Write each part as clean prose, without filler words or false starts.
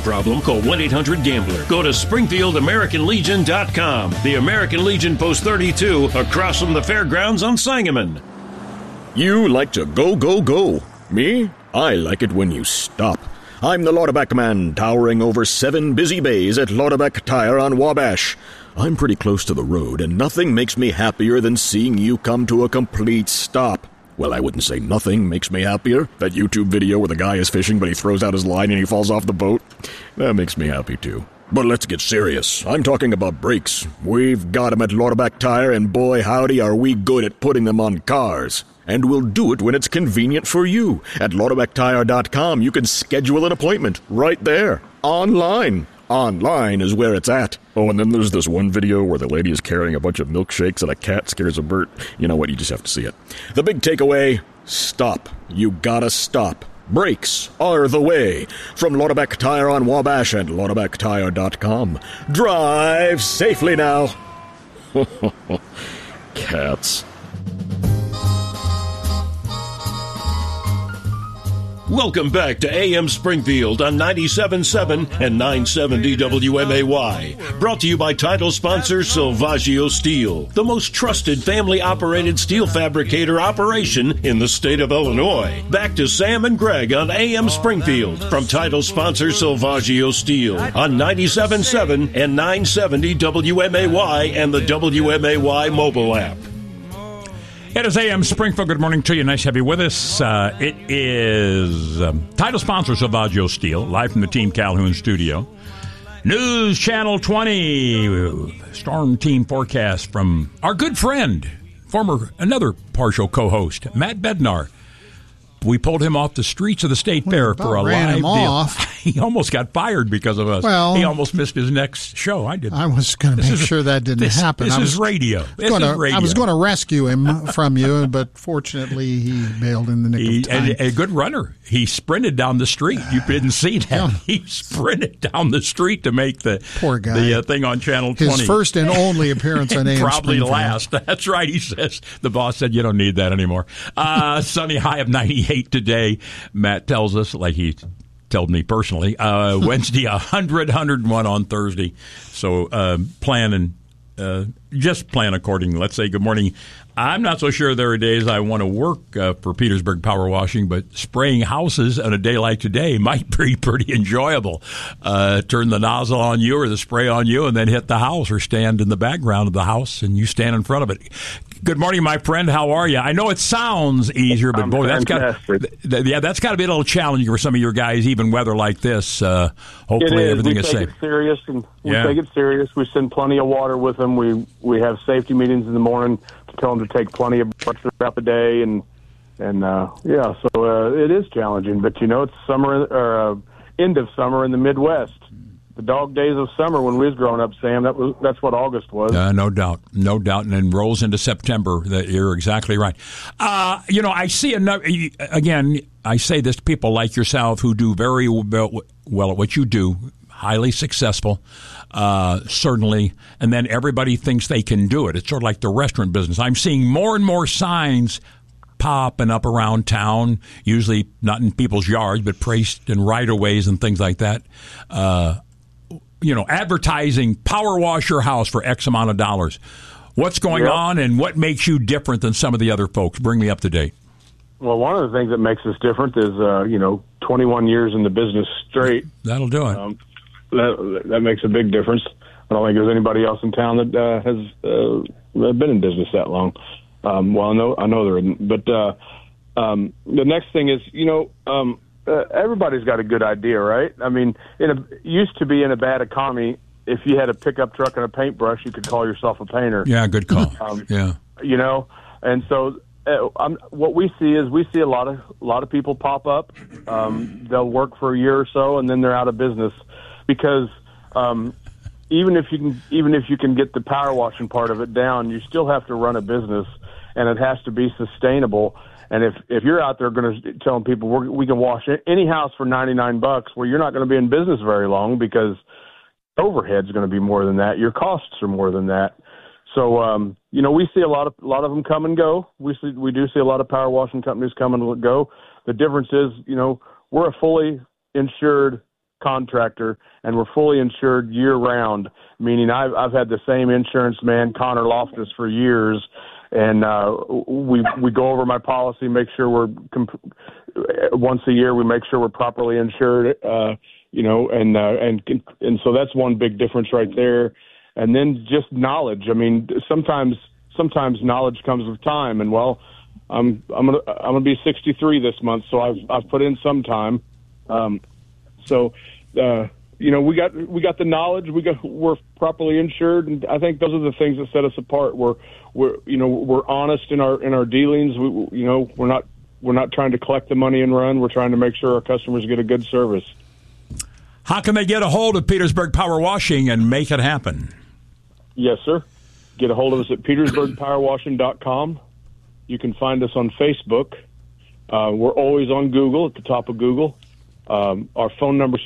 problem, call 1-800-GAMBLER. Go to SpringfieldAmericanLegion.com. The American Legion Post 32 across from the fairgrounds on Sangamon. You like to go, go, go. Me? I like it when you stop. I'm the Lauterback Man, towering over 7 busy bays at Lauterback Tire on Wabash. I'm pretty close to the road, and nothing makes me happier than seeing you come to a complete stop. Well, I wouldn't say nothing makes me happier. That YouTube video where the guy is fishing, but he throws out his line and he falls off the boat. That makes me happy, too. But let's get serious. I'm talking about brakes. We've got them at Lauterback Tire, and boy, howdy, are we good at putting them on cars. And we'll do it when it's convenient for you. At LauterbackTire.com, you can schedule an appointment right there, online. Online is where it's at. Oh, and then there's this one video where the lady is carrying a bunch of milkshakes and a cat scares a bird. You know what? You just have to see it. The big takeaway, stop. You gotta stop. Brakes are the way. From Lauterback Tire on Wabash and LauterbackTire.com. Drive safely now. Cats. Welcome back to AM Springfield on 97.7 and 970 WMAY. Brought to you by title sponsor Silvaggio Steel, the most trusted family-operated steel fabricator operation in the state of Illinois. Back to Sam and Greg on AM Springfield from title sponsor Silvaggio Steel on 97.7 and 970 WMAY and the WMAY mobile app. It is AM Springfield. Good morning to you. Nice to have you with us. It is title sponsor Silvaggio Steel, live from the Team Calhoun studio. News Channel 20, storm team forecast from our good friend, another partial co-host, Matt Bednar. We pulled him off the streets of the State Fair for a live deal. Off. He almost got fired because of us. Well, he almost missed his next show. I didn't. I was going to make sure that didn't happen. This is radio. I was going to rescue him from you, but fortunately he bailed in the nick of time. A good runner. He sprinted down the street. You didn't see that. Yeah. He sprinted down the street to make the poor guy. The thing on Channel 20. His first and only appearance on AM Probably last. That's right, he says. The boss said, you don't need that anymore. Sunny high of 98 today. Matt tells us, like he told me personally, Wednesday 100, 101 on Thursday. So just plan accordingly. Let's say good morning. I'm not so sure there are days I want to work for Petersburg Power Washing, but spraying houses on a day like today might be pretty enjoyable. Turn the nozzle on you or the spray on you and then hit the house or stand in the background of the house and you stand in front of it. Good morning, my friend. How are you? I know it sounds easier, but boy, that's got to be a little challenging for some of your guys, even weather like this. Hopefully everything is safe. We take it serious, and take it serious. We send plenty of water with them. We have safety meetings in the morning to tell them to take plenty of breaks throughout the day, so it is challenging. But it's summer or end of summer in the Midwest. The dog days of summer when we was growing up, Sam. That's what August was. No doubt, and then rolls into September. You're exactly right. I see again. I say this to people like yourself who do very well at what you do, highly successful, certainly, and then everybody thinks they can do it. It's sort of like the restaurant business. I'm seeing more and more signs popping up around town, usually not in people's yards, but placed in right-of-ways and things like that. Advertising, power wash your house for X amount of dollars. What's going on and what makes you different than some of the other folks? Bring me up to date. Well, one of the things that makes us different is, 21 years in the business straight. That'll do it. That makes a big difference. I don't think there's anybody else in town that has been in business that long. I know there isn't. But the next thing is, everybody's got a good idea, right? I mean, used to be in a bad economy, if you had a pickup truck and a paintbrush, you could call yourself a painter. Yeah, good call. And so what we see is a lot of people pop up. They'll work for a year or so, and then they're out of business because even if you can get the power washing part of it down, you still have to run a business, and it has to be sustainable. And if you're out there going to telling people we can wash any house for $99, well, you're not going to be in business very long because overhead's going to be more than that. Your costs are more than that. So we see a lot of them come and go. We do see a lot of power washing companies come and go. The difference is we're a fully insured contractor, and we're fully insured year round, meaning I've had the same insurance man, Connor Loftus, for years. And we go over my policy, make sure once a year we make sure we're properly insured, and so that's one big difference right there. And then just knowledge. I mean, sometimes knowledge comes with time. And I'm gonna be 63 this month, so I've put in some time. We got the knowledge. We're properly insured, and I think those are the things that set us apart. We're honest in our dealings. We're not trying to collect the money and run. We're trying to make sure our customers get a good service. How can they get a hold of Petersburg Power Washing and make it happen? Yes, sir. Get a hold of us at petersburgpowerwashing.com. You can find us on Facebook. We're always on Google, at the top of Google. Our phone number is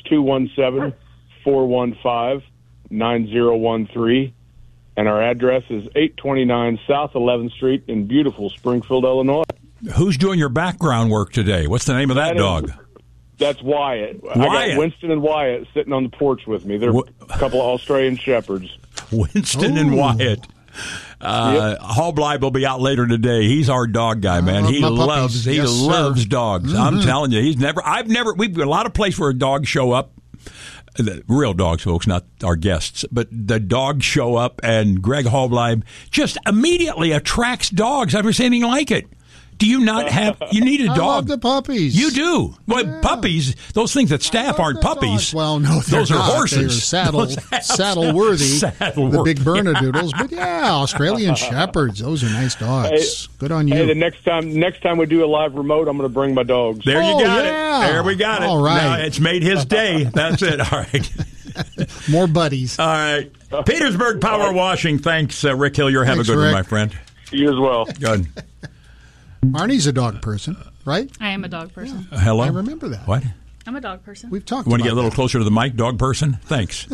217-415-9013, and our address is 829 South 11th Street in beautiful Springfield, Illinois. Who's doing your background work today? What's the name of that dog? That's Wyatt. I got Winston and Wyatt sitting on the porch with me. They're a couple of Australian Shepherds. Winston and Wyatt. Hallbleib will be out later today. He's our dog guy, man. He loves dogs. Mm-hmm. I'm telling you, we've got a lot of places where dogs show up. The real dogs, folks, not our guests, but the dogs show up, and Greg Hallbleib just immediately attracts dogs. I've never seen anything like it. Do you not have? You need a dog. I love the puppies. You do. Well, yeah. Puppies. Those things that staff aren't puppies. Dogs. Well, no, those are horses. They're saddle worthy. The big Bernedoodles. But yeah, Australian Shepherds. Those are nice dogs. Hey, good on you. Hey, the next time we do a live remote, I'm going to bring my dogs. There you got it. There we got it. All right. Now, it's made his day. That's it. All right. More buddies. All right. Petersburg Power Washing. Thanks, Rick Hillier. Have a good one, my friend. You as well. Good. Marnie's a dog person, right? I am a dog person. Yeah. Hello? I remember that. What? I'm a dog person. We've talked Want about to get a little that. closer to the mic, dog person? Thanks.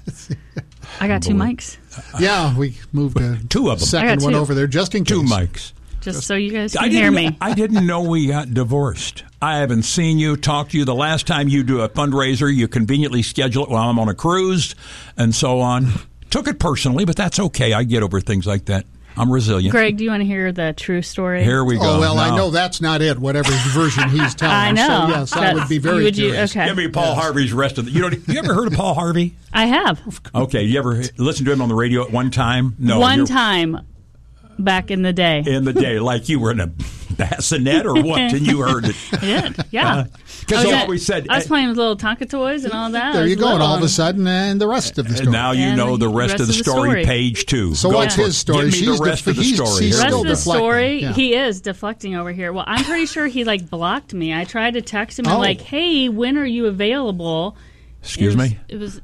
I got two mics. Yeah, we moved two of them. Second one over there just in case. Two mics. Just so you guys can hear me. I didn't know we got divorced. I haven't seen you, talked to you. The last time you do a fundraiser, you conveniently schedule it while I'm on a cruise and so on. Took it personally, but that's okay. I get over things like that. I'm resilient. Greg, do you want to hear the true story? Here we go. Oh, well, I know that's not it, whatever version he's telling. I know. So, yes, I would be very curious. Okay. Give me Paul Harvey's rest of the... You ever heard of Paul Harvey? I have. Okay. You ever listen to him on the radio at one time? No. One time back in the day. In the day, like you were in a bassinet or what, and you heard it. I did, yeah. Because I always said... I was playing with little Tonka toys and all that. There you go, and all of a sudden, and the rest of the story. And now you know the rest of the story, page 2. So what's his story? Give me the rest of the story. The rest of the story, he is deflecting over here. Well, I'm pretty sure he, blocked me. I tried to text him and hey, when are you available? Excuse me? It was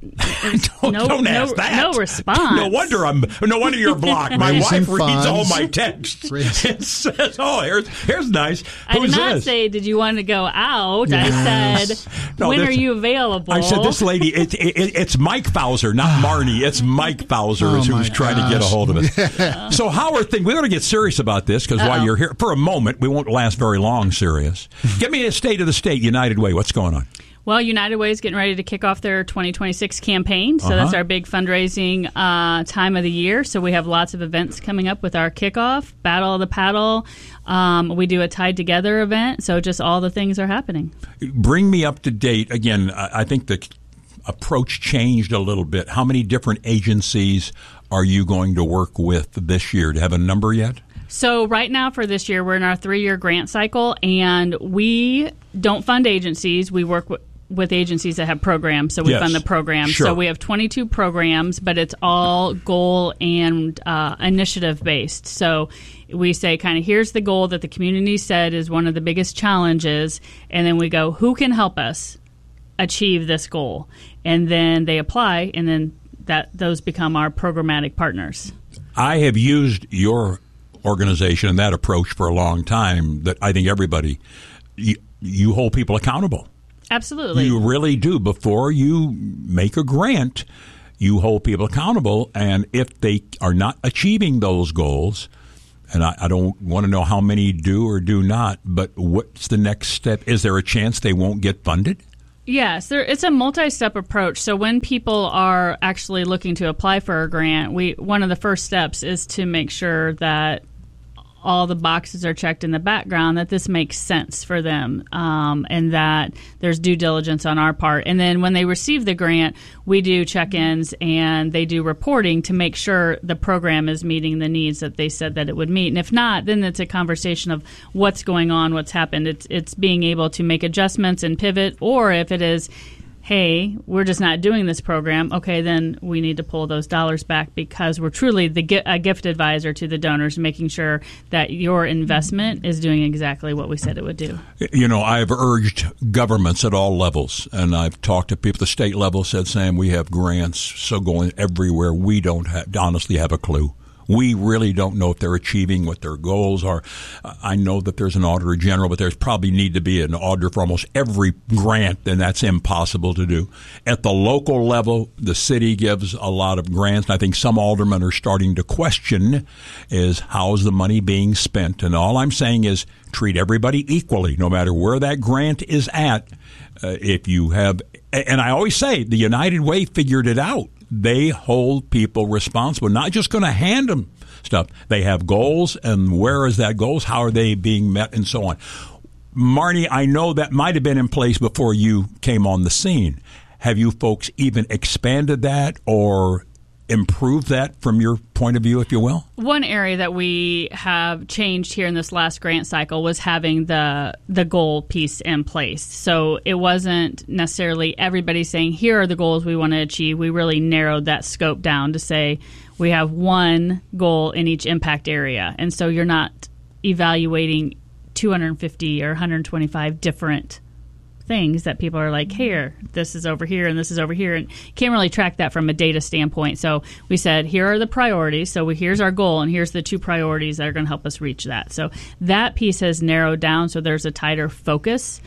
don't ask that. No response. No wonder you're blocked. My wife reads all my texts. It says, here's nice. I did not say, did you want to go out? Yes. I said, when are you available? I said, this lady, it's Mike Fauser, not Marnie. It's Mike Fauser who's trying to get a hold of us. Yeah. So how are things? We ought to get serious about this because while you're here, for a moment, we won't last very long serious. Give me a state of the state, United Way. What's going on? Well, United Way is getting ready to kick off their 2026 campaign. So that's our big fundraising time of the year. So we have lots of events coming up with our kickoff, Battle of the Paddle. We do a Tied Together event. So just all the things are happening. Bring me up to date. Again, I think the approach changed a little bit. How many different agencies are you going to work with this year? Do you have a number yet? So right now for this year, we're in our 3-year grant cycle, and we don't fund agencies. We work with agencies that have programs, so we fund the programs. Sure. So we have 22 programs, but it's all goal and initiative based. So we say kind of here's the goal that the community said is one of the biggest challenges, and then we go, who can help us achieve this goal? And then they apply, and then those become our programmatic partners. I have used your organization and that approach for a long time. That I think everybody, you hold people accountable. Absolutely. You really do. Before you make a grant, you hold people accountable. And if they are not achieving those goals, and I don't want to know how many do or do not, but what's the next step? Is there a chance they won't get funded? Yes, it's a multi-step approach. So when people are actually looking to apply for a grant, one of the first steps is to make sure that all the boxes are checked in the background, that this makes sense for them, and that there's due diligence on our part. And then when they receive the grant, we do check-ins and they do reporting to make sure the program is meeting the needs that they said that it would meet. And if not, then it's a conversation of what's going on, what's happened. It's being able to make adjustments and pivot, or if it is, hey, we're just not doing this program, okay, then we need to pull those dollars back because we're truly a gift advisor to the donors, making sure that your investment is doing exactly what we said it would do. You know, I've urged governments at all levels, and I've talked to people at the state level, said, Sam, we have grants so going everywhere. We don't honestly have a clue. We really don't know if they're achieving what their goals are. I know that there's an auditor general, but there's probably need to be an auditor for almost every grant, and that's impossible to do. At the local level, the city gives a lot of grants, and I think some aldermen are starting to question is how's the money being spent. And all I'm saying is treat everybody equally, no matter where that grant is at. If you have, and I always say the United Way figured it out. They hold people responsible, not just going to hand them stuff. They have goals, and where is that goals? How are they being met, and so on. Marnie, I know that might have been in place before you came on the scene. Have you folks even expanded that or improved that from your point of view, if you will? One area that we have changed here in this last grant cycle was having the goal piece in place. So it wasn't necessarily everybody saying, here are the goals we want to achieve. We really narrowed that scope down to say we have one goal in each impact area. And so you're not evaluating 250 or 125 different things that people are like, here, this is over here and this is over here, and can't really track that from a data standpoint. So we said, here are the priorities. So here's our goal, and here's the two priorities that are going to help us reach that. So that piece has narrowed down, so there's a tighter focus.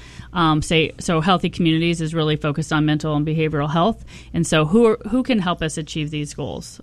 So Healthy Communities is really focused on mental and behavioral health, and so who can help us achieve these goals?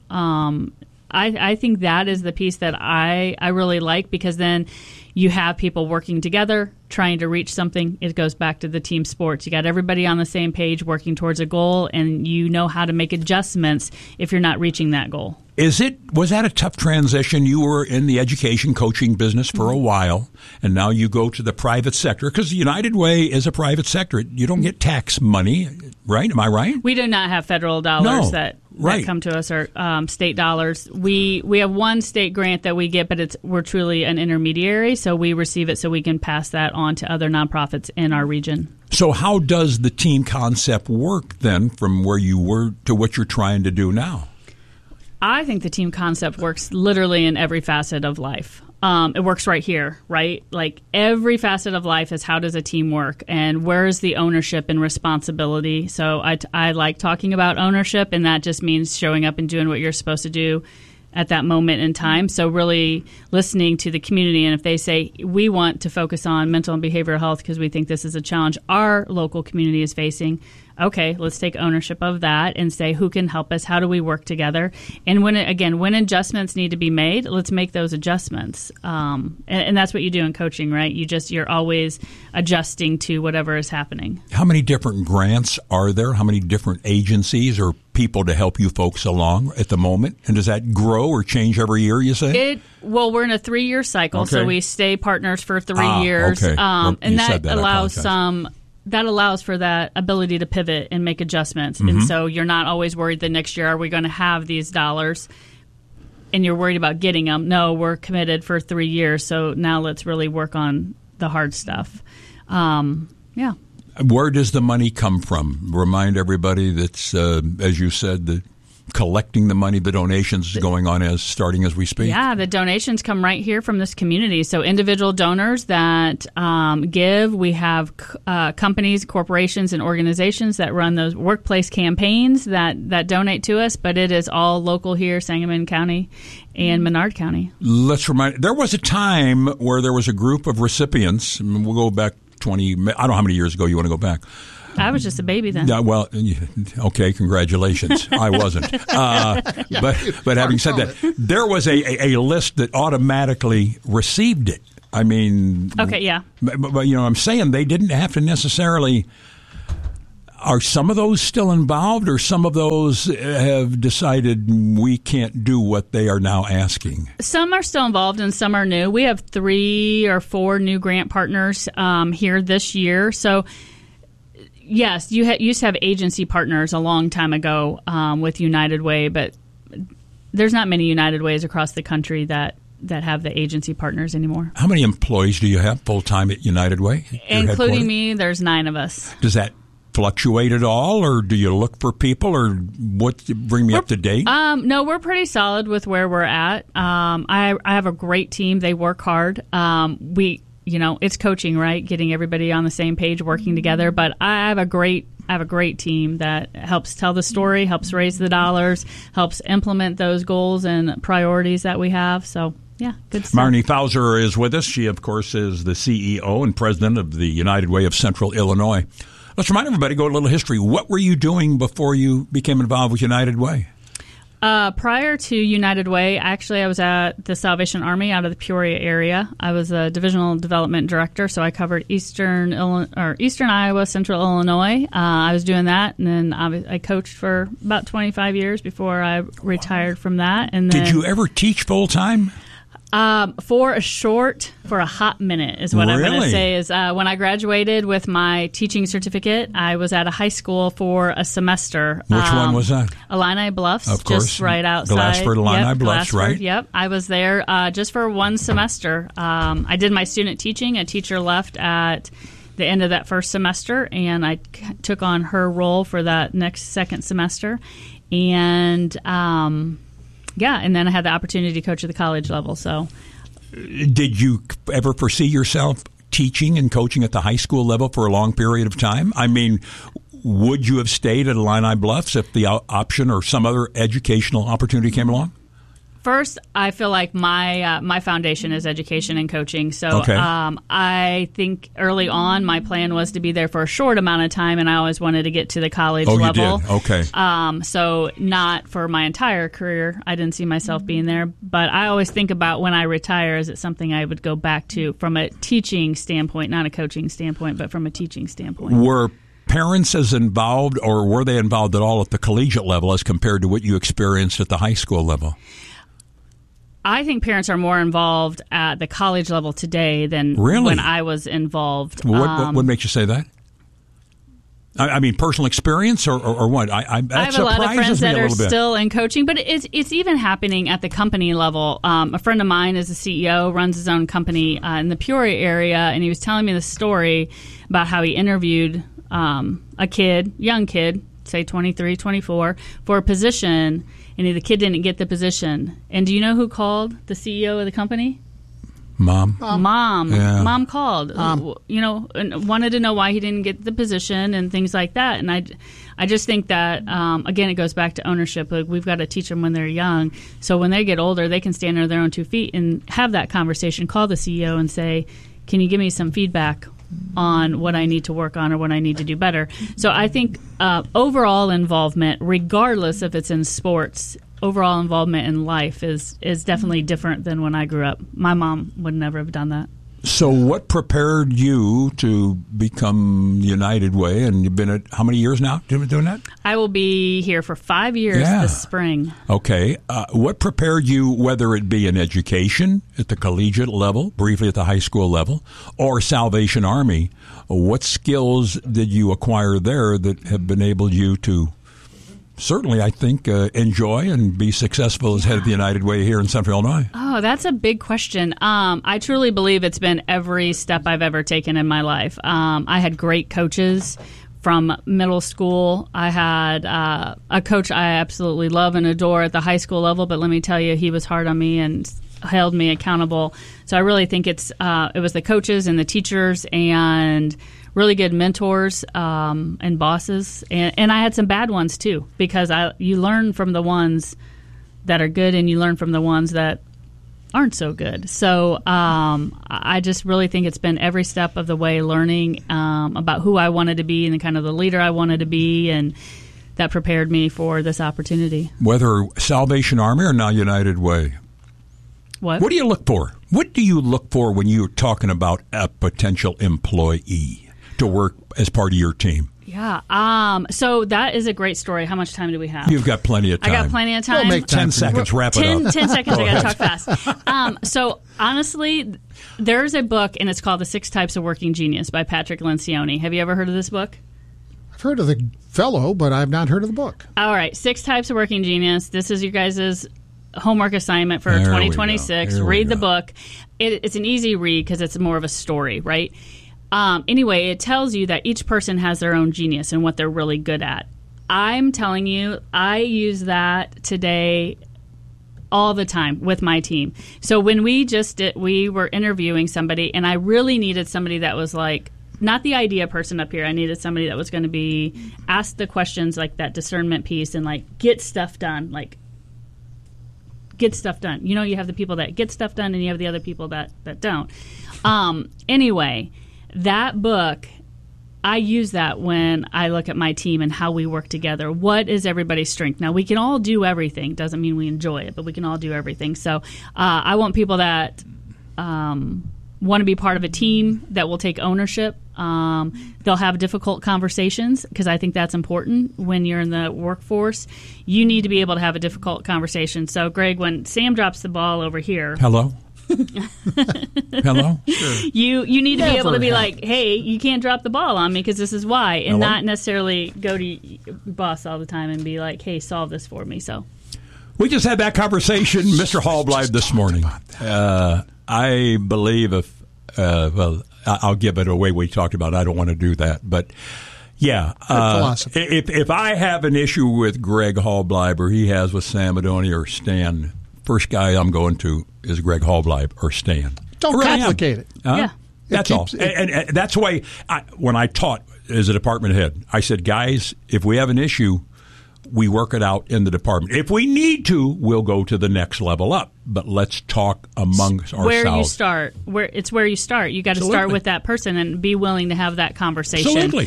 I think that is the piece that I really like, because then you have people working together, trying to reach something. It goes back to the team sports. You got everybody on the same page working towards a goal, and you know how to make adjustments if you're not reaching that goal. Was that a tough transition? You were in the education coaching business for a while, and now you go to the private sector, because the United Way is a private sector. You don't get tax money, right? Am I right? We do not have federal dollars that come to us, or state dollars. We have one state grant that we get, but we're truly an intermediary, so we receive it so we can pass that on to other nonprofits in our region. So how does the team concept work then from where you were to what you're trying to do now? I think the team concept works literally in every facet of life. It works right here, right? Like every facet of life is, how does a team work, and where is the ownership and responsibility? So I like talking about ownership, and that just means showing up and doing what you're supposed to do at that moment in time. So really listening to the community, and if they say, we want to focus on mental and behavioral health because we think this is a challenge our local community is facing, okay, let's take ownership of that and say, who can help us? How do we work together? And when adjustments need to be made, let's make those adjustments. And that's what you do in coaching, right? You're always adjusting to whatever is happening. How many different grants are there? How many different agencies or people to help you folks along at the moment? And does that grow or change every year, you say? Well, we're in a 3-year cycle, so we stay partners for 3 years. Okay. And that allows for that ability to pivot and make adjustments. Mm-hmm. And so you're not always worried the next year, are we going to have these dollars? And you're worried about getting them. No, we're committed for 3 years, so now let's really work on the hard stuff. Yeah. Where does the money come from? Remind everybody that's, as you said, the collecting the money, the donations going on starting as we speak. Yeah, the donations come right here from this community. So individual donors that give. We have companies, corporations, and organizations that run those workplace campaigns that donate to us. But it is all local here, Sangamon County and Menard County. Let's remind. There was a time where there was a group of recipients. We'll go back 20. I don't know how many years ago you want to go back. I was just a baby then. Well, okay, congratulations. I wasn't. But having said that, there was a list that automatically received it. I mean... Okay, yeah. But I'm saying they didn't have to necessarily... Are some of those still involved, or some of those have decided we can't do what they are now asking? Some are still involved and some are new. We have 3 or 4 new grant partners here this year. So, yes, you used to have agency partners a long time ago with United Way, but there's not many United Ways across the country that have the agency partners anymore. How many employees do you have full-time at United Way? Including me, there's 9 of us. Does that fluctuate at all, or do you look for people, or what? Bring me up to date. No, we're pretty solid with where we're at. I have a great team. They work hard. It's coaching, right? Getting everybody on the same page, working together. But I have a great team that helps tell the story, helps raise the dollars, helps implement those goals and priorities that we have. So, yeah, good stuff. Marnie Fauser is with us. She, of course, is the CEO and president of the United Way of Central Illinois. Let's remind everybody, go a little history. What were you doing before you became involved with United Way? Prior to United Way, actually, I was at the Salvation Army out of the Peoria area. I was a divisional development director, so I covered Eastern Iowa, Central Illinois. I was doing that, and then I coached for about 25 years before I retired from that. And then, did you ever teach full time? For a hot minute is what I'm going to say. Is when I graduated with my teaching certificate, I was at a high school for a semester. Which one was that? Illini Bluffs, of course, just right outside. Glassford, Illini Bluffs, right? Yep, I was there just for one semester. I did my student teaching. A teacher left at the end of that first semester, and I took on her role for that second semester, and. And then I had the opportunity to coach at the college level. So, did you ever foresee yourself teaching and coaching at the high school level for a long period of time? I mean, would you have stayed at Illini Bluffs if the option or some other educational opportunity came along? First, I feel like my foundation is education and coaching. So okay. I think early on my plan was to be there for a short amount of time, and I always wanted to get to the college level. You did? Okay. So not for my entire career. I didn't see myself being there. But I always think about when I retire, is it something I would go back to from a teaching standpoint, not a coaching standpoint, but from a teaching standpoint. Were parents as involved, or were they involved at all at the collegiate level as compared to what you experienced at the high school level? I think parents are more involved at the college level today than when I was involved. What makes you say that? I mean, personal experience or what? I have a lot of friends that are still in coaching, but it's even happening at the company level. A friend of mine is a CEO, runs his own company in the Peoria area, and he was telling me the story about how he interviewed a young kid, say 23, 24, for a position, and the kid didn't get the position. And do you know who called the CEO of the company? Mom. Yeah. Mom called, and wanted to know why he didn't get the position and things like that. And I just think that, again, it goes back to ownership. Like, we've got to teach them when they're young. So when they get older, they can stand on their own 2 feet and have that conversation, call the CEO and say, can you give me some feedback on what I need to work on or what I need to do better? So I think overall involvement, regardless if it's in sports, overall involvement in life is definitely different than when I grew up. My mom would never have done that. So what prepared you to become United Way? And you've been at how many years now doing that? I will be here for 5 years this spring. Okay. What prepared you, whether it be in education at the collegiate level, briefly at the high school level, or Salvation Army? What skills did you acquire there that have enabled you to certainly, I think, enjoy and be successful as head of the United Way here in Central Illinois? Oh, that's a big question. I truly believe it's been every step I've ever taken in my life. I had great coaches from middle school. I had a coach I absolutely love and adore at the high school level, but let me tell you, he was hard on me and held me accountable. So I really think it was the coaches and the teachers and really good mentors and bosses, and I had some bad ones too, because you learn from the ones that are good and you learn from the ones that aren't so good. So I just really think it's been every step of the way learning about who I wanted to be and kind of the leader I wanted to be, and that prepared me for this opportunity. Whether Salvation Army or now United Way. What do you look for? What do you look for when you're talking about a potential employee to work as part of your team? Yeah. So that is a great story. How much time do we have? You've got plenty of time. I got plenty of time. We'll make 10 seconds. Wrap it up. 10 seconds. I got to talk fast. So honestly, there's a book, and it's called The 6 Types of Working Genius by Patrick Lencioni. Have you ever heard of this book? I've heard of the fellow, but I've not heard of the book. All right. 6 Types of Working Genius. This is your guys' homework assignment for 2026. Read the book. It's an easy read because it's more of a story, right? Anyway, it tells you that each person has their own genius and what they're really good at. I'm telling you, I use that today all the time with my team. So when we were interviewing somebody, and I really needed somebody that was like, not the idea person up here. I needed somebody that was going to be asked the questions, like that discernment piece, and like get stuff done. Get stuff done. You know, you have the people that get stuff done, and you have the other people that don't. Anyway, that book, I use that when I look at my team and how we work together. What is everybody's strength? Now, we can all do everything. Doesn't mean we enjoy it, but we can all do everything. So I want people that want to be part of a team that will take ownership. They'll have difficult conversations, because I think that's important when you're in the workforce. You need to be able to have a difficult conversation. So, Greg, when Sam drops the ball over here... Hello? Hello? Sure. You need to be able to be like, hey, you can't drop the ball on me because this is why, and not necessarily go to your boss all the time and be like, hey, solve this for me. So we just had that conversation, Mr. Hallbleib, this morning. I believe I'll give it away. We talked about I don't want to do that, but yeah, if I have an issue with Greg Hallbleib or he has with Sam Adoni or Stan, first guy I'm going to is Greg Hallbleib or Stan. Don't complicate it. Yeah. That's all. And that's why when I taught as a department head, I said, guys, if we have an issue, we work it out in the department. If we need to, we'll go to the next level up. But let's talk amongst ourselves. Where you start. Where you start. You got to start with that person and be willing to have that conversation. Absolutely.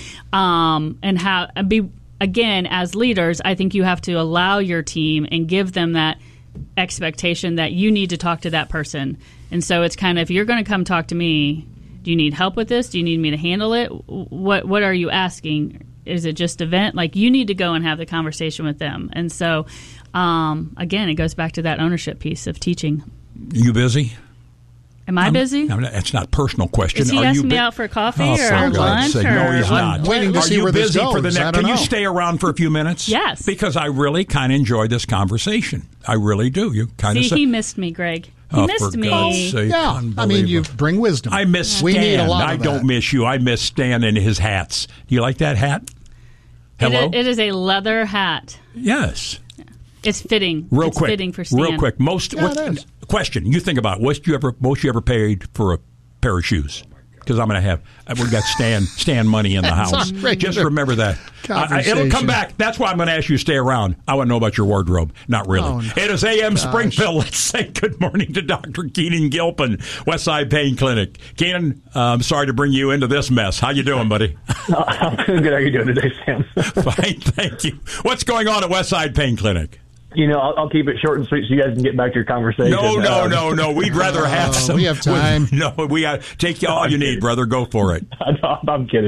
And be, again, as leaders, I think you have to allow your team and give them that expectation that you need to talk to that person. And so it's kind of, if you're going to come talk to me, do you need help with this? Do you need me to handle it? What are you asking? Is it just a vent? Like, you need to go and have the conversation with them. And so, again, it goes back to that ownership piece of teaching. You busy? Am I busy? It's not a personal question. Is he asking me out for coffee or lunch? No, he's not. I'm waiting to see where this goes. For the next? Can you stay around for a few minutes? Yes. Because I really kind of enjoyed this conversation. I really do. You kind of he missed me, Greg. He missed me. God's sake, yeah, I mean, you bring wisdom. I miss Stan. We need a lot of that. I don't miss you. I miss Stan and his hats. Do you like that hat? Hello? It is a leather hat. Yes. It's fitting. Real it's quick. Fitting for Stan. Real quick. Question. You think about it. Most you ever paid for a pair of shoes? Because I'm going to have, we've got Stan money in the house. Just remember that. It'll come back. That's why I'm going to ask you to stay around. I want to know about your wardrobe. Not really. Oh, no. It is AM Springfield. Let's say good morning to Dr. Keenan Gilpin, Westside Pain Clinic. Keenan, I'm sorry to bring you into this mess. How you doing, buddy? I'm good. How are you doing today, Sam? Fine, thank you. What's going on at Westside Pain Clinic? You know, I'll keep it short and sweet so you guys can get back to your conversation. No. We'd rather have some. We have time. We got take all you need, brother. Go for it. I'm kidding.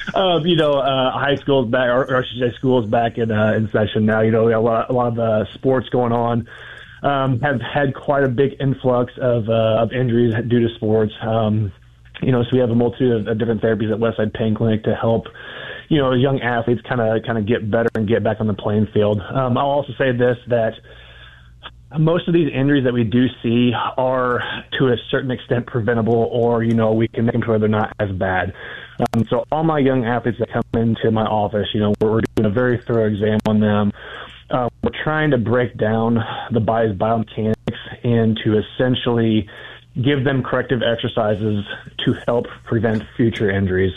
High school's back, or I should say school's back in session now. You know, we got a lot of sports going on. Have had quite a big influx of injuries due to sports. So we have a multitude of different therapies at Westside Pain Clinic to help young athletes kind of get better and get back on the playing field. I'll also say this, that most of these injuries that we do see are to a certain extent preventable, or, we can make them to where they're not as bad. So all my young athletes that come into my office, we're doing a very thorough exam on them. We're trying to break down the body's biomechanics and to essentially give them corrective exercises to help prevent future injuries.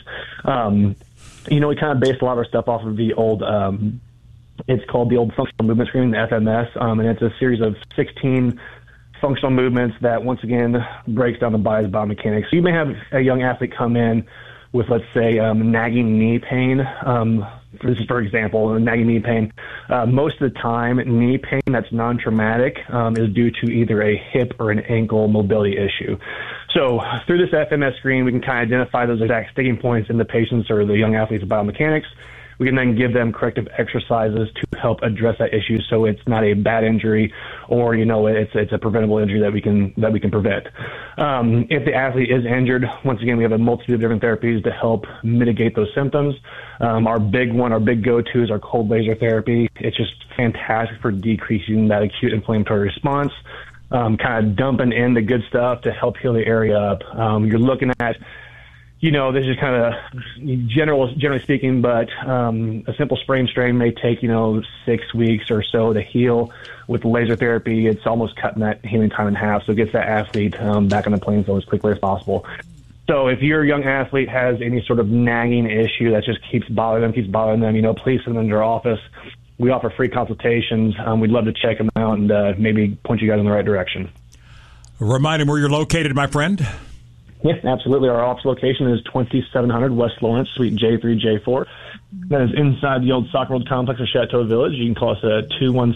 We kind of based a lot of our stuff off of the old, it's called the old functional movement screening, the FMS, and it's a series of 16 functional movements that, once again, breaks down the body's biomechanics. So you may have a young athlete come in with, let's say, nagging knee pain. This is, for example, nagging knee pain. Most of the time, knee pain that's non-traumatic is due to either a hip or an ankle mobility issue. So through this FMS screen, we can kind of identify those exact sticking points in the patient's or the young athlete's biomechanics. we can then give them corrective exercises to help address that issue, so it's not a bad injury, or it's a preventable injury that we can prevent. If the athlete is injured, once again, we have a multitude of different therapies to help mitigate those symptoms. Our big go-to is our cold laser therapy. It's just fantastic for decreasing that acute inflammatory response, kind of dumping in the good stuff to help heal the area up. You're looking at, this is kind of generally speaking, but a simple sprain strain may take, 6 weeks or so to heal. With laser therapy, it's almost cutting that healing time in half, so it gets that athlete back on the playing field as quickly as possible. So if your young athlete has any sort of nagging issue that just keeps bothering them, please send them to our office. We offer free consultations. We'd love to check them out and maybe point you guys in the right direction. Remind them where you're located, my friend. Yeah, absolutely. Our office location is 2700 West Lawrence, Suite J3, J4. That is inside the old Soccer World Complex of Chateau Village. You can call us at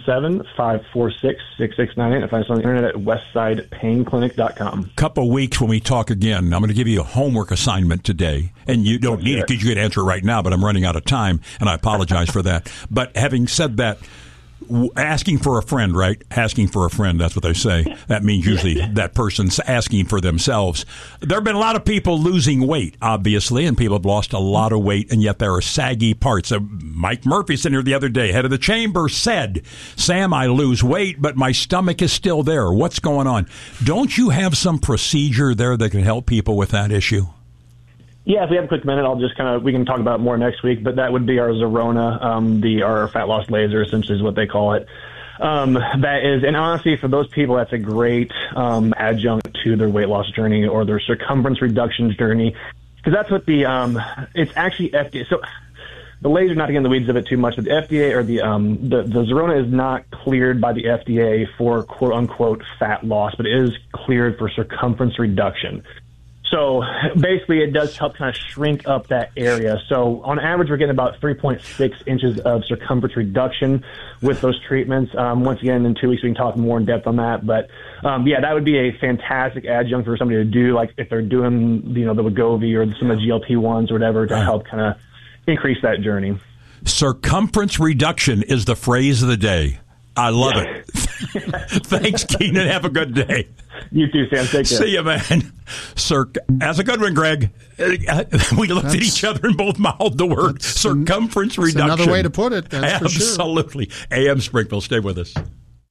217-546-6698 and find us on the internet at westsidepainclinic.com. Couple weeks when we talk again, I'm going to give you a homework assignment today, and you don't need it because you can answer right now, but I'm running out of time, and I apologize for that. But having said that, asking for a friend, right? Asking for a friend, that's what they say. That means usually that person's asking for themselves. There have been a lot of people losing weight, obviously, and people have lost a lot of weight, and yet there are saggy parts. Mike Murphy sitting here the other day, head of the chamber, said, Sam, I lose weight, but my stomach is still there. What's going on? Don't you have some procedure there that can help people with that issue? Yeah, if we have a quick minute, we can talk about it more next week, but that would be our Zerona, our fat loss laser, essentially is what they call it. That is, and honestly, for those people, that's a great adjunct to their weight loss journey or their circumference reduction journey, because that's what it's actually FDA. So the laser, not to get in the weeds of it too much, but the FDA or the Zerona is not cleared by the FDA for quote unquote fat loss, but it is cleared for circumference reduction. So basically, it does help kind of shrink up that area. So on average, we're getting about 3.6 inches of circumference reduction with those treatments. Once again, in 2 weeks, we can talk more in depth on that. But that would be a fantastic adjunct for somebody to do, like if they're doing, the Wegovy or some of the GLP-1s or whatever, to help kind of increase that journey. Circumference reduction is the phrase of the day. I love it. Thanks, Keenan. Have a good day. You too, Sam. Take care. See you, man. That's a good one, Greg. We looked at each other and both mouthed the word circumference reduction. Another way to put it. That's Absolutely. For sure. AM Springfield, stay with us.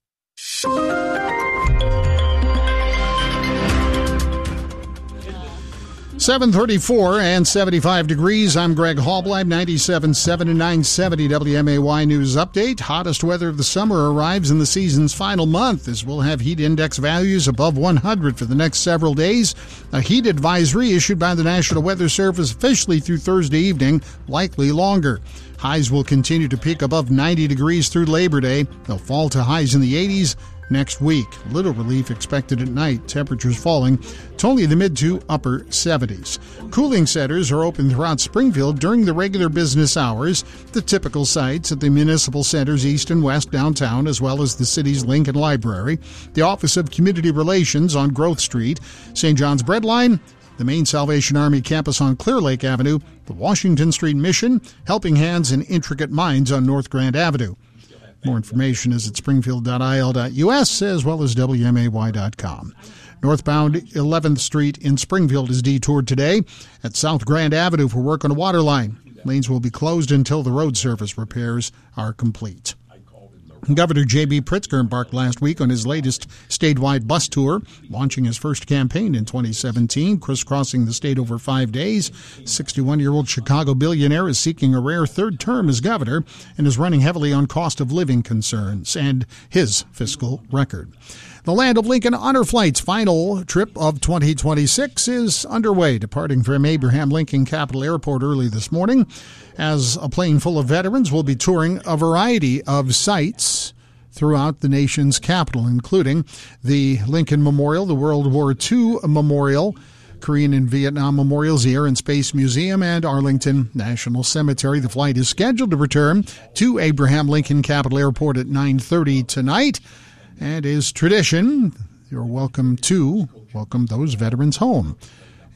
7:34 and 75 degrees. I'm Greg Hallbleib, 97.7 and 970 WMAY News Update. Hottest weather of the summer arrives in the season's final month, as we'll have heat index values above 100 for the next several days. A heat advisory issued by the National Weather Service officially through Thursday evening, likely longer. Highs will continue to peak above 90 degrees through Labor Day. They'll fall to highs in the 80s next week. Little relief expected at night. Temperatures falling to only the mid to upper 70s. Cooling centers are open throughout Springfield during the regular business hours. The typical sites at the municipal centers east and west downtown, as well as the city's Lincoln Library, the Office of Community Relations on Growth Street, St. John's Breadline, the main Salvation Army campus on Clear Lake Avenue, the Washington Street Mission, Helping Hands, and Intricate Minds on North Grand Avenue. More information is at springfield.il.us as well as WMAY.com. Northbound 11th Street in Springfield is detoured today at South Grand Avenue for work on a water line. Lanes will be closed until the road surface repairs are complete. Governor J.B. Pritzker embarked last week on his latest statewide bus tour, launching his first campaign in 2017, crisscrossing the state over 5 days. 61-year-old Chicago billionaire is seeking a rare third term as governor and is running heavily on cost of living concerns and his fiscal record. The Land of Lincoln Honor Flight's final trip of 2026 is underway, departing from Abraham Lincoln Capital Airport early this morning, as a plane full of veterans will be touring a variety of sites throughout the nation's capital, including the Lincoln Memorial, the World War II Memorial, Korean and Vietnam Memorials, the Air and Space Museum, and Arlington National Cemetery. The flight is scheduled to return to Abraham Lincoln Capital Airport at 9:30 tonight. And is tradition, you're welcome to welcome those veterans home.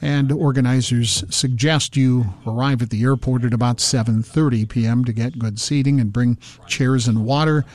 And organizers suggest you arrive at the airport at about 7:30 p.m. to get good seating and bring chairs and water,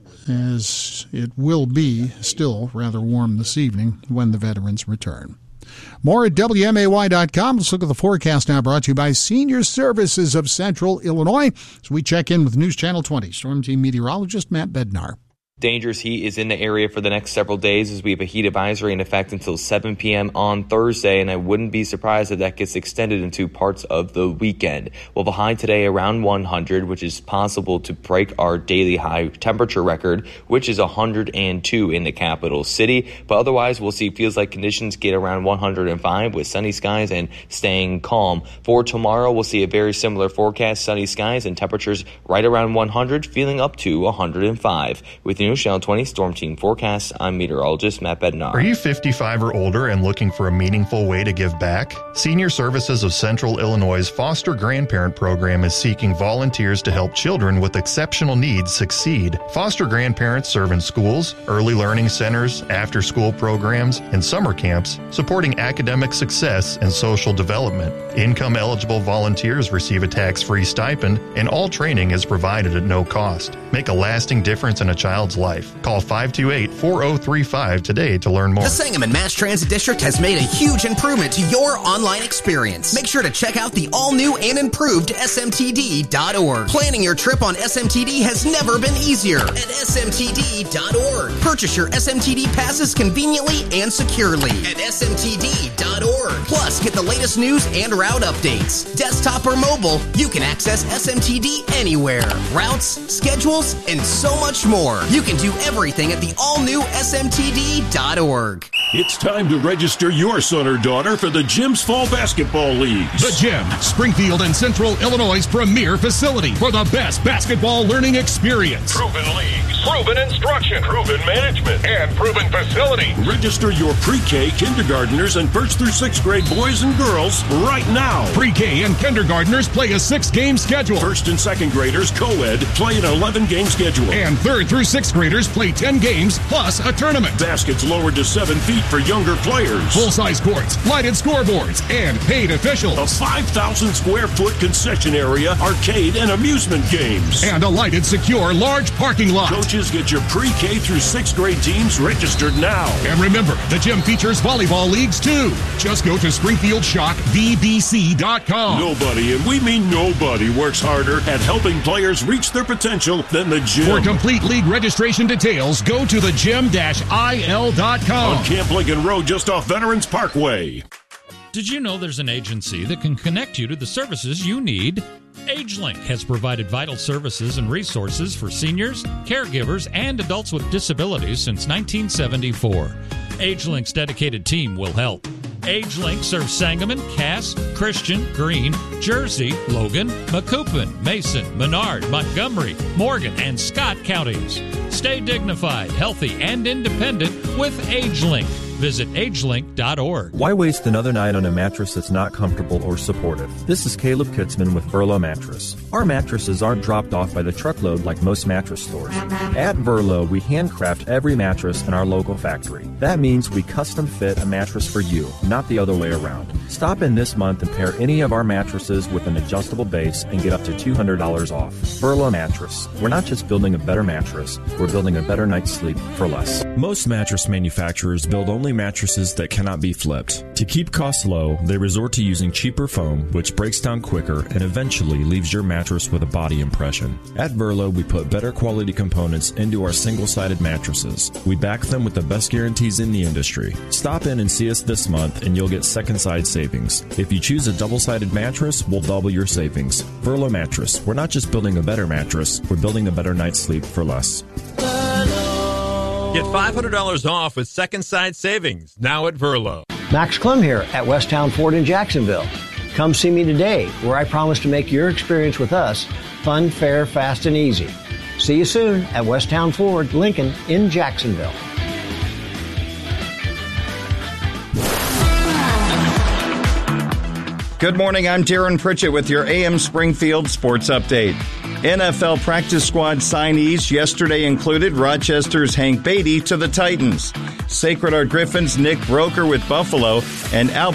as it will be still rather warm this evening when the veterans return. More at WMAY.com. Let's look at the forecast now, brought to you by Senior Services of Central Illinois. So we check in with News Channel 20 Storm Team meteorologist Matt Bednar. Dangerous heat is in the area for the next several days as we have a heat advisory in effect until 7 p.m. on Thursday, and I wouldn't be surprised if that gets extended into parts of the weekend. We'll have a high today around 100, which is possible to break our daily high temperature record, which is 102 in the capital city. But otherwise, we'll see feels like conditions get around 105 with sunny skies and staying calm. For tomorrow, we'll see a very similar forecast, sunny skies and temperatures right around 100, feeling up to 105. With News Channel 20 Storm Team Forecast, I'm meteorologist Matt Bednar. Are you 55 or older and looking for a meaningful way to give back? Senior Services of Central Illinois' Foster Grandparent Program is seeking volunteers to help children with exceptional needs succeed. Foster grandparents serve in schools, early learning centers, after-school programs, and summer camps, supporting academic success and social development. Income-eligible volunteers receive a tax-free stipend, and all training is provided at no cost. Make a lasting difference in a child's life. Call 528-4035 today to learn more. The Sangamon Mass Transit District has made a huge improvement to your online experience. Make sure to check out the all-new and improved smtd.org. Planning your trip on SMTD has never been easier at smtd.org. Purchase your SMTD passes conveniently and securely at smtd.org. Plus, get the latest news and route updates. Desktop or mobile, you can access SMTD anywhere. Routes, schedules, and so much more. You can do everything at the all-new smtd.org. It's time to register your son or daughter for the Gym's Fall Basketball Leagues. The Gym, Springfield and Central Illinois' premier facility for the best basketball learning experience. Proven leagues, proven instruction, proven management, and proven facility. Register your pre-K, kindergartners, and 1st through 6th grade boys and girls right now. Pre-K and kindergartners play a 6-game schedule. 1st and 2nd graders, co-ed, play an 11-game schedule. And 3rd through 6th graders play 10 games plus a tournament. Baskets lowered to 7 feet for younger players. Full-size courts, lighted scoreboards, and paid officials. A 5,000 square foot concession area, arcade, and amusement games. And a lighted, secure, large parking lot. Coaches, get your pre-K through 6th grade teams registered now. And remember, the gym features volleyball leagues too. Just go to SpringfieldShockVBC.com. Nobody, and we mean nobody, works harder at helping players reach their potential than the gym. For complete league registration details, go to thegym-il.com. On Camp Lincoln Road, just off Veterans Parkway. Did you know there's an agency that can connect you to the services you need? AgeLink has provided vital services and resources for seniors, caregivers, and adults with disabilities since 1974. AgeLink's dedicated team will help. AgeLink serves Sangamon, Cass, Christian, Greene, Jersey, Logan, Macoupin, Mason, Menard, Montgomery, Morgan, and Scott counties. Stay dignified, healthy, and independent with AgeLink. Visit agelink.org. Why waste another night on a mattress that's not comfortable or supportive? This is Caleb Kitzman with Verlo Mattress. Our mattresses aren't dropped off by the truckload like most mattress stores. At Verlo, we handcraft every mattress in our local factory. That means we custom fit a mattress for you, not the other way around. Stop in this month and pair any of our mattresses with an adjustable base and get up to $200 off. Verlo Mattress. We're not just building a better mattress, we're building a better night's sleep for less. Most mattress manufacturers build only mattresses that cannot be flipped. To keep costs low, they resort to using cheaper foam, which breaks down quicker and eventually leaves your mattress with a body impression. At Verlo, we put better quality components into our single-sided mattresses. We back them with the best guarantees in the industry. Stop in and see us this month and you'll get second side savings. If you choose a double-sided mattress, we'll double your savings. Verlo Mattress. We're not just building a better mattress, we're building a better night's sleep for less. Get $500 off with second side savings now at Verlo. Max Clem here at Westtown Ford in Jacksonville. Come see me today, where I promise to make your experience with us fun, fair, fast, and easy. See you soon at Westtown Ford, Lincoln in Jacksonville. Good morning, I'm Darren Pritchett with your AM Springfield Sports Update. NFL practice squad signees yesterday included Rochester's Hank Beatty to the Titans, Sacred Heart Griffins' Nick Broker with Buffalo, and Albert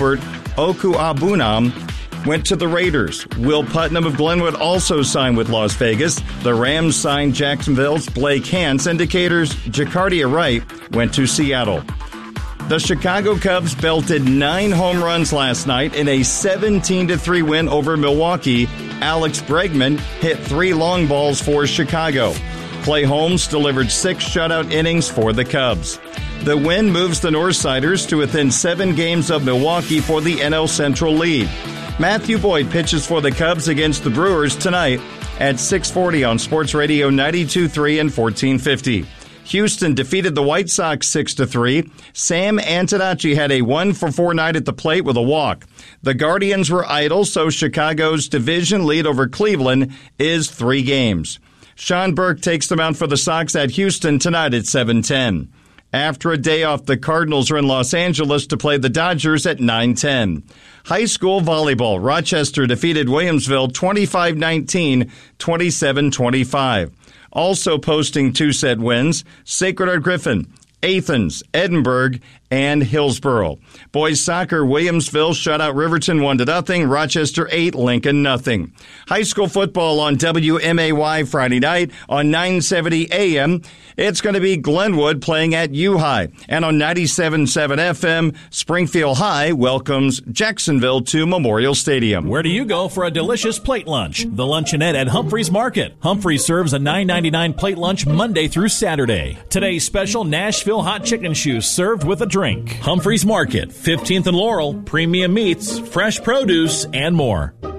Oku Abunam went to the Raiders. Will Putnam of Glenwood also signed with Las Vegas. The Rams signed Jacksonville's Blake Hance. Indicators Jacardia Wright went to Seattle. The Chicago Cubs belted 9 home runs last night in a 17-3 win over Milwaukee. Alex Bregman hit 3 long balls for Chicago. Clay Holmes delivered 6 shutout innings for the Cubs. The win moves the Northsiders to within 7 games of Milwaukee for the NL Central lead. Matthew Boyd pitches for the Cubs against the Brewers tonight at 6:40 on Sports Radio 92.3 and 1450. Houston defeated the White Sox 6-3. Sam Antonacci had a 1-for-4 night at the plate with a walk. The Guardians were idle, so Chicago's division lead over Cleveland is 3 games. Sean Burke takes them out for the Sox at Houston tonight at 7:10. After a day off, the Cardinals are in Los Angeles to play the Dodgers at 9:10. High school volleyball, Rochester defeated Williamsville 25-19, 27-25. Also posting 2-set wins, Sacred Heart Griffin, Athens, Edinburgh, and Hillsborough. Boys soccer, Williamsville shut out Riverton 1-0, Rochester 8, Lincoln 0. High school football on WMAY Friday night on 970 AM. It's going to be Glenwood playing at U-High. And on 97.7 FM, Springfield High welcomes Jacksonville to Memorial Stadium. Where do you go for a delicious plate lunch? The Luncheonette at Humphreys Market. Humphreys serves a $9.99 plate lunch Monday through Saturday. Today's special Nashville hot chicken shoes served with a drink. Humphreys Market, 15th and Laurel, premium meats, fresh produce, and more.